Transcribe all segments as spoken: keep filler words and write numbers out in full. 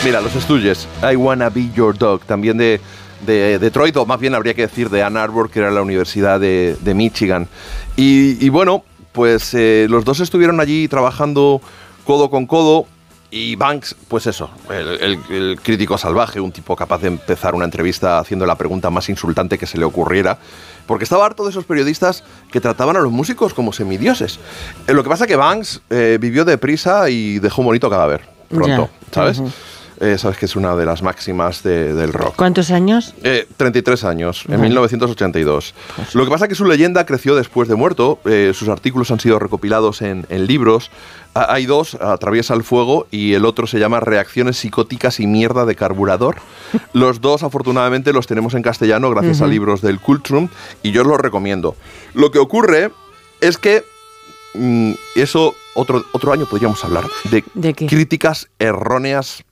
Mira, los Stooges, I Wanna Be Your Dog, también de, de Detroit, o más bien habría que decir de Ann Arbor, que era la Universidad de, de Michigan. Y, y bueno, pues eh, los dos estuvieron allí trabajando codo con codo. Y Banks, pues eso, el, el, el crítico salvaje, un tipo capaz de empezar una entrevista haciendo la pregunta más insultante que se le ocurriera, porque estaba harto de esos periodistas que trataban a los músicos como semidioses. Eh, lo que pasa es que Banks eh, vivió deprisa y dejó un bonito cadáver pronto, yeah. ¿sabes? Uh-huh. Eh, sabes que es una de las máximas de, del rock. ¿Cuántos años? Eh, treinta y tres años, en vale. mil novecientos ochenta y dos. Pues. Lo que pasa es que su leyenda creció después de muerto. Eh, sus artículos han sido recopilados en, en libros. A, hay dos, Atraviesa el fuego, y el otro se llama Reacciones psicóticas y mierda de carburador. Los dos, afortunadamente, los tenemos en castellano gracias uh-huh. a libros del Cultrum, y yo os los recomiendo. Lo que ocurre es que mmm, eso, otro, otro año podríamos hablar de, ¿De qué? Críticas erróneas.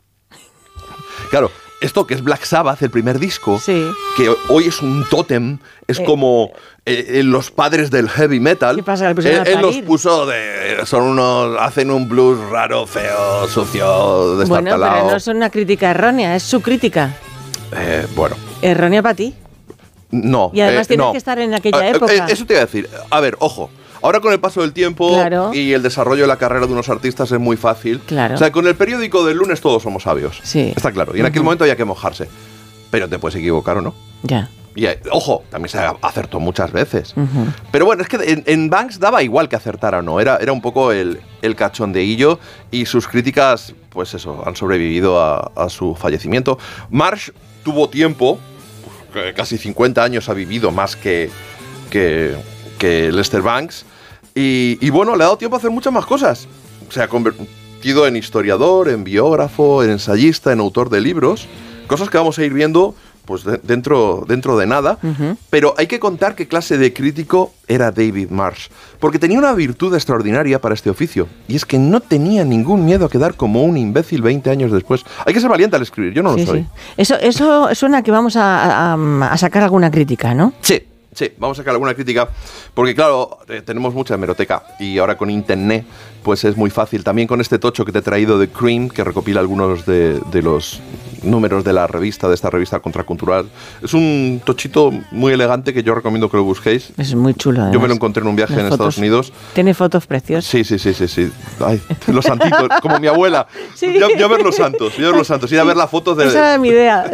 Claro, esto que es Black Sabbath, el primer disco, sí. que hoy es un tótem, es eh, como eh, los padres del heavy metal. ¿Qué pasa? Él, él los puso de... Son unos... Hacen un blues raro, feo, sucio, destartalado. Bueno, pero no es una crítica errónea, es su crítica. Eh, bueno. ¿Errónea para ti? No. Y además eh, tienes no. que estar en aquella eh, época. Eh, eso te iba a decir. A ver, ojo. Ahora con el paso del tiempo claro. y el desarrollo de la carrera de unos artistas es muy fácil. Claro. O sea, con el periódico del lunes todos somos sabios. Sí. Está claro. Y en uh-huh. aquel momento había que mojarse. Pero te puedes equivocar o no. Ya. Y, ojo, también se acertó muchas veces. Uh-huh. Pero bueno, es que en, en Banks daba igual que acertara o no. Era, era un poco el, el cachondeillo, y sus críticas, pues eso, han sobrevivido a, a su fallecimiento. Marsh tuvo tiempo, casi cincuenta años ha vivido más que, que, que Lester Banks. Y, y bueno, le ha dado tiempo a hacer muchas más cosas. Se ha convertido en historiador, en biógrafo, en ensayista, en autor de libros. Cosas que vamos a ir viendo pues de, dentro, dentro de nada. Uh-huh. Pero hay que contar qué clase de crítico era David Marsh. Porque tenía una virtud extraordinaria para este oficio. Y es que no tenía ningún miedo a quedar como un imbécil veinte años después. Hay que ser valiente al escribir, yo no sí, lo soy. Sí. Eso, eso suena que vamos a, a, a sacar alguna crítica, ¿no? Sí. Sí, vamos a sacar alguna crítica, porque claro, eh, tenemos mucha hemeroteca y ahora con internet pues es muy fácil. También con este tocho que te he traído de Cream, que recopila algunos de, de los números de la revista, de esta revista contracultural. Es un tochito muy elegante que yo recomiendo que lo busquéis. Es muy chulo, además. Yo me lo encontré en un viaje en fotos, Estados Unidos. Tiene fotos preciosas. Sí, sí, sí, sí, sí. Ay, los santitos, como mi abuela. Sí. Yo, yo a ver los santos, yo a ver los santos, ir a ver las fotos de... Esa era mi idea.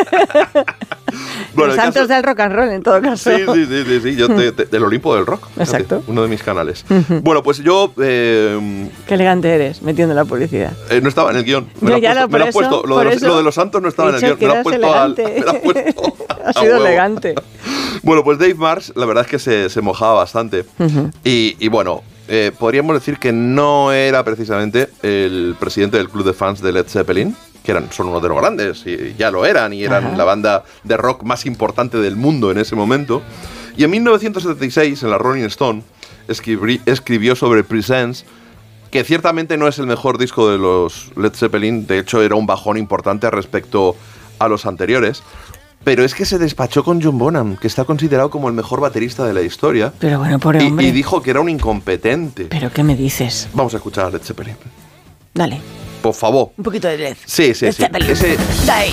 Bueno, los santos caso... del rock and roll, en todo caso. Sí, sí, sí, sí, sí. Yo te, te, del Olimpo del rock. Exacto. Fíjate, uno de mis canales. Bueno, pues yo... Eh, Qué elegante eres, metiendo la publicidad. Eh, no estaba en el guión. Me yo lo ya puesto, lo, por me lo eso, puesto. Lo de, los, lo de los santos no estaba en el guión. Me lo has puesto al, me lo has puesto ha sido huevo. elegante. Bueno, pues Dave Marsh, la verdad es que se, se mojaba bastante. Uh-huh. y, y bueno... Eh, podríamos decir que no era precisamente el presidente del club de fans de Led Zeppelin, que eran, son uno de los grandes, y ya lo eran, y eran Ajá. la banda de rock más importante del mundo en ese momento. Y en mil novecientos setenta y seis, en la Rolling Stone, escribí, escribió sobre Presence, que ciertamente no es el mejor disco de los Led Zeppelin, de hecho era un bajón importante respecto a los anteriores. Pero es que se despachó con John Bonham, que está considerado como el mejor baterista de la historia. Pero bueno, por hombre. Y, y dijo que era un incompetente. ¿Pero qué me dices? Vamos a escuchar a Led Zeppelin. Dale. Por favor. Un poquito de Led. Sí, sí, Led sí. Zeppelin. Ese... Dale.